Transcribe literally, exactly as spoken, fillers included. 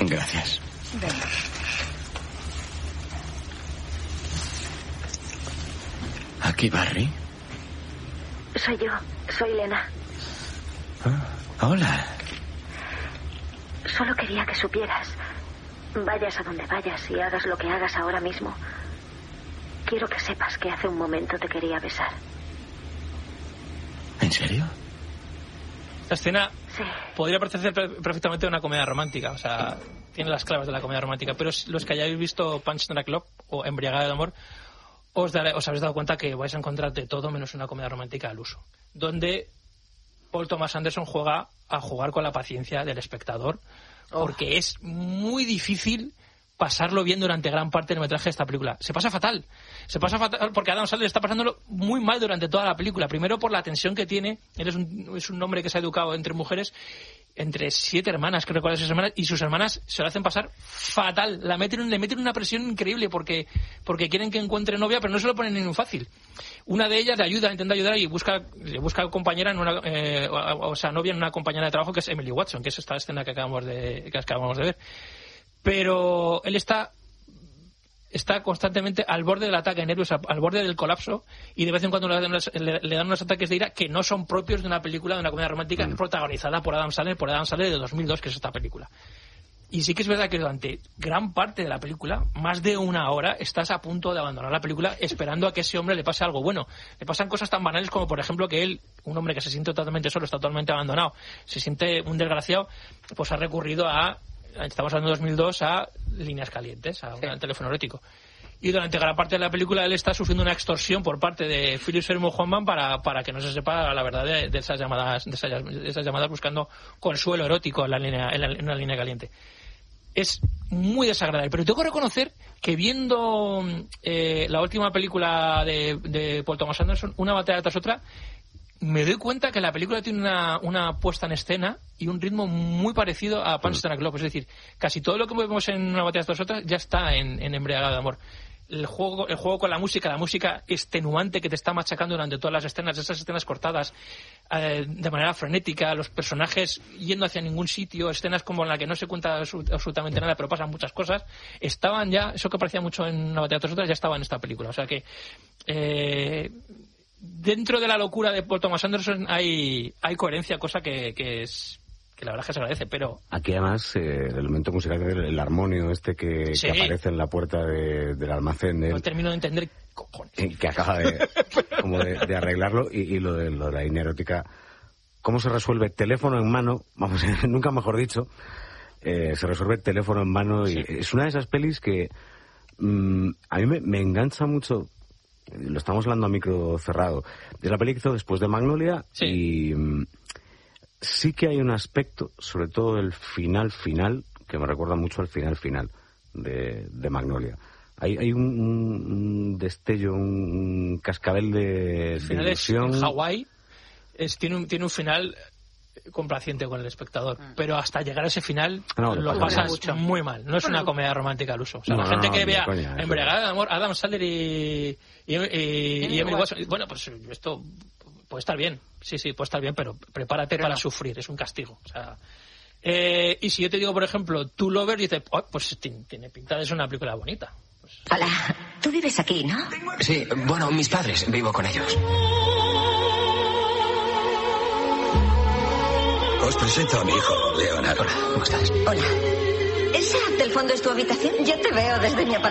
Gracias. Venga. ¿Aquí Barry? Soy yo, soy Lena. Ah, hola. Solo quería que supieras. Vayas a donde vayas y hagas lo que hagas ahora mismo. Quiero que sepas que hace un momento te quería besar. ¿En serio? Esta escena sí. podría parecer perfectamente una comedia romántica. O sea, tiene las claves de la comedia romántica. Pero los que hayáis visto Punch Drunk Love o Embriagada de Amor, os, daré, os habéis dado cuenta que vais a encontrar de todo menos una comedia romántica al uso. Donde Paul Thomas Anderson juega a jugar con la paciencia del espectador. Porque oh. es muy difícil pasarlo bien durante gran parte del metraje de esta película. Se pasa fatal. Se pasa fatal porque Adam Sandler está pasándolo muy mal durante toda la película. Primero por la tensión que tiene. Él es un, es un hombre que se ha educado entre mujeres, entre siete hermanas, que recuerda sus hermanas, y sus hermanas se lo hacen pasar fatal. La meten, le meten una presión increíble porque, porque quieren que encuentre novia, pero no se lo ponen ni muy fácil. Una de ellas le ayuda, intenta ayudar y busca, le busca compañera en una, eh, o, o sea, novia en una compañera de trabajo que es Emily Watson, que es esta escena que acabamos de, que acabamos de ver. Pero él está está constantemente al borde del ataque de nervios, al borde del colapso, y de vez en cuando le dan, unos, le, le dan unos ataques de ira que no son propios de una película, de una comedia romántica mm. protagonizada por Adam Sandler, por Adam Sandler de dos mil dos, que es esta película. Y sí que es verdad que durante gran parte de la película, más de una hora, estás a punto de abandonar la película esperando a que ese hombre le pase algo bueno. Le pasan cosas tan banales como, por ejemplo, que él, un hombre que se siente totalmente solo, está totalmente abandonado, se siente un desgraciado, pues ha recurrido a, estamos hablando de dos mil dos, a líneas calientes, a un sí. teléfono erótico. Y durante gran parte de la película él está sufriendo una extorsión por parte de Philip Seymour Hoffman para, para que no se sepa la verdad de, de esas llamadas, de esas, de esas llamadas buscando consuelo erótico en, la línea, en, la, en una línea caliente. Es muy desagradable, pero tengo que reconocer que viendo eh, la última película de, de Paul Thomas Anderson, una batalla tras otra, me doy cuenta que la película tiene una, una puesta en escena y un ritmo muy parecido a Punch Drunk Love. Es decir, casi todo lo que vemos en una batalla tras otra ya está en, en Embriagada de Amor. El juego, el juego con la música, la música extenuante que te está machacando durante todas las escenas, esas escenas cortadas eh, de manera frenética, los personajes yendo hacia ningún sitio, escenas como en la que no se cuenta absolutamente nada, pero pasan muchas cosas, estaban ya, eso que parecía mucho en Una batalla tras otra, ya estaba en esta película. O sea que eh, dentro de la locura de Paul Thomas Anderson hay, hay coherencia, cosa que, que es... que la verdad es que se agradece, pero... Aquí además eh, el elemento musical, el armonio este que, sí. que aparece en la puerta de, del almacén de él, no termino de entender cojones. Que, que acaba de, como de, de arreglarlo, y, y lo, de, lo de la línea erótica, cómo se resuelve teléfono en mano, vamos, nunca mejor dicho, eh, se resuelve teléfono en mano, y sí. es una de esas pelis que mmm, a mí me, me engancha mucho. Lo estamos hablando a micro cerrado. Es la peli que hizo después de Magnolia, sí. y... Mmm, sí que hay un aspecto, sobre todo el final final, que me recuerda mucho al final final de, de Magnolia. Hay, hay un, un destello, un cascabel de, de ilusión. En Hawái es, tiene, un, tiene un final complaciente con el espectador, mm. pero hasta llegar a ese final no, lo pasas mucho. Muy mal. No es una comedia romántica al uso. O sea, no, la gente no, que vea coña, Embriagada de Amor, Adam Sandler y, y, y, y Emily Watson, bueno, pues esto... puede estar bien, sí, sí, puede estar bien, pero prepárate pero para no. sufrir, es un castigo. O sea, eh, y si yo te digo, por ejemplo, Two Lovers, dices, oh, pues tiene, tiene pinta de ser una película bonita. Pues... Hola, tú vives aquí, ¿no? Sí, bueno, mis padres, vivo con ellos. Os presento a mi hijo, Leonardo. Hola, ¿cómo estás? Hola. ¿Esa del fondo es tu habitación? Yo te veo desde mi apartamento.